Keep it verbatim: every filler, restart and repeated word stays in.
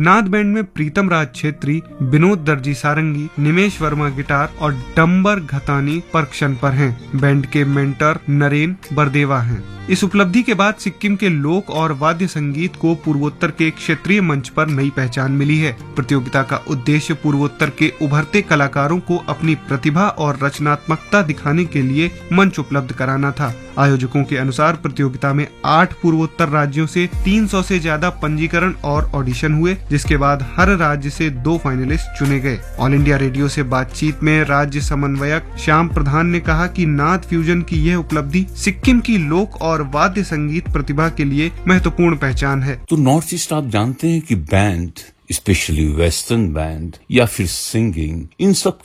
नाद बैंड में प्रीतम राज छेत्री, विनोद दर्जी सारंगी, निमेश वर्मा गिटार और डम्बर घतानी परक्शन पर हैं। बैंड के मेंटर नरेन बरदेवा हैं। इस उपलब्धि के बाद सिक्किम के लोक और वाद्य संगीत को पूर्वोत्तर के क्षेत्रीय मंच पर नई पहचान मिली है। प्रतियोगिता का उद्देश्य पूर्वोत्तर के उभरते कलाकारों को अपनी प्रतिभा और रचनात्मकता दिखाने के लिए मंच उपलब्ध कराना था। आयोजकों के अनुसार प्रतियोगिता में आठ पूर्वोत्तर राज्यों से तीन सौ से ज्यादा पंजीकरण और ऑडिशन हुए, जिसके बाद हर राज्य से दो फाइनलिस्ट चुने गए। ऑल इंडिया रेडियो से बातचीत में राज्य समन्वयक श्याम प्रधान ने कहा कि नाद फ्यूजन की यह उपलब्धि सिक्किम की लोक और वाद्य संगीत प्रतिभा के लिए महत्वपूर्ण पहचान है। तो नॉर्थ ईस्ट आप जानते हैं कि बैंड, स्पेशली वेस्टर्न बैंड या फिर सिंगिंग, इन सब